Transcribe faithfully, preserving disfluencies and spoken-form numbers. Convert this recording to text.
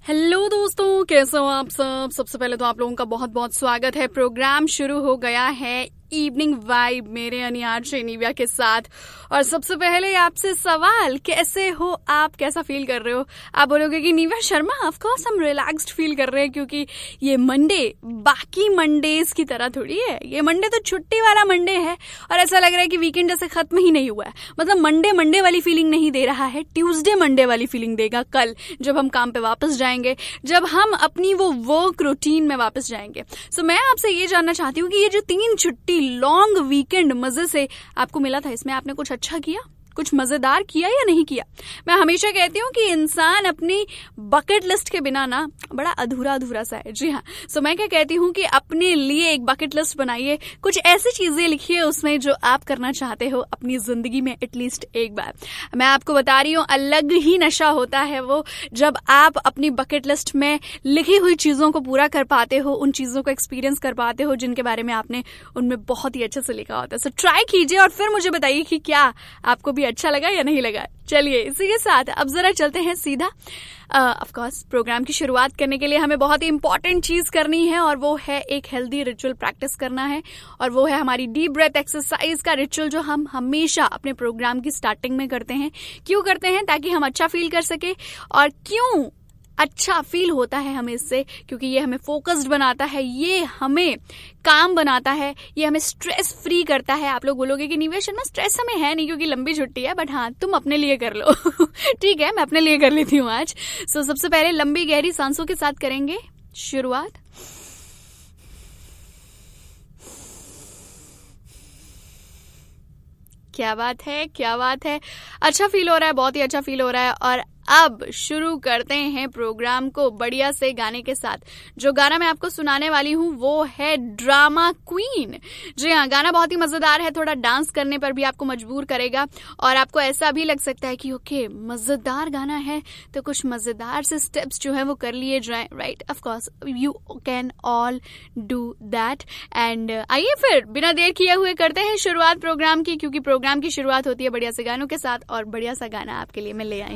Hello दोस्तों, कैसे हो आप सब। सबसे पहले तो आप लोगों का बहुत बहुत स्वागत है। प्रोग्राम शुरू हो गया है इवनिंग वाइब मेरे अनियार्चे निव्या के साथ। और सबसे पहले आपसे सवाल, कैसे हो आप, कैसा फील कर रहे हो। आप बोलोगे कि निव्या शर्मा ऑफ कोर्स हम रिलैक्स्ड फील कर रहे हैं, क्योंकि ये मंडे बाकी मंडेज की तरह थोड़ी है। ये मंडे तो छुट्टी वाला मंडे है और ऐसा लग रहा है कि वीकेंड जैसे खत्म ही नहीं हुआ है। मतलब मंडे मंडे वाली फीलिंग नहीं दे रहा है, ट्यूसडे मंडे वाली फीलिंग देगा कल, जब हम काम पे वापस जाएंगे, जब हम अपनी वो वर्क रूटीन में वापस जाएंगे। सो so, मैं आपसे ये जानना चाहती हूँ कि ये जो तीन छुट्टी लॉन्ग वीकेंड मजे से आपको मिला था, इसमें आपने कुछ अच्छा किया, कुछ मजेदार किया या नहीं किया। मैं हमेशा कहती हूँ कि इंसान अपनी बकेट लिस्ट के बिना ना बड़ा अधूरा अधूरा सा है। जी हाँ, सो मैं क्या कहती हूँ कि अपने लिए एक बकेट लिस्ट बनाइए, कुछ ऐसी चीजें लिखिए उसमें जो आप करना चाहते हो अपनी जिंदगी में एटलीस्ट एक बार। मैं आपको बता रही हूँ, अलग ही नशा होता है वो, जब आप अपनी बकेट लिस्ट में लिखी हुई चीजों को पूरा कर पाते हो, उन चीजों को एक्सपीरियंस कर पाते हो जिनके बारे में आपने उनमें बहुत ही अच्छे से लिखा होता है। सो ट्राई कीजिए और फिर मुझे बताइए कि क्या आपको भी अच्छा लगा या नहीं लगा। चलिए इसी के साथ अब जरा चलते हैं सीधा ऑफ कोर्स प्रोग्राम की शुरुआत करने के लिए हमें बहुत ही इंपॉर्टेंट चीज करनी है, और वो है एक हेल्दी रिचुअल प्रैक्टिस करना है। और वो है हमारी डीप ब्रेथ एक्सरसाइज का रिचुअल, जो हम हमेशा अपने प्रोग्राम की स्टार्टिंग में करते हैं। क्यों करते हैं? ताकि हम अच्छा फील कर सके। और क्यों अच्छा फील होता है हमें इससे? क्योंकि ये हमें फोकस्ड बनाता है, ये हमें काम बनाता है, ये हमें स्ट्रेस फ्री करता है। आप लोग बोलोगे कि निव्या शर्मा स्ट्रेस हमें है नहीं क्योंकि लंबी छुट्टी है, बट हाँ तुम अपने लिए कर लो। ठीक है, मैं अपने लिए कर लेती हूँ आज। सो so, सबसे पहले लंबी गहरी सांसों के साथ करेंगे शुरुआत। क्या बात है, क्या बात है। अच्छा फील हो रहा है, बहुत ही अच्छा फील हो रहा है। और अब शुरू करते हैं प्रोग्राम को बढ़िया से गाने के साथ। जो गाना मैं आपको सुनाने वाली हूँ वो है ड्रामा क्वीन। जी हाँ, गाना बहुत ही मजेदार है, थोड़ा डांस करने पर भी आपको मजबूर करेगा। और आपको ऐसा भी लग सकता है कि ओके मजेदार गाना है तो कुछ मजेदार से स्टेप्स जो है वो कर लिए जाए, right. Of course you can all do that. And आइए फिर बिना देर किए हुए करते हैं शुरुआत प्रोग्राम की, क्योंकि प्रोग्राम की शुरुआत होती है बढ़िया से गानों के साथ, और बढ़िया सा गाना आपके लिए मैं ले आई।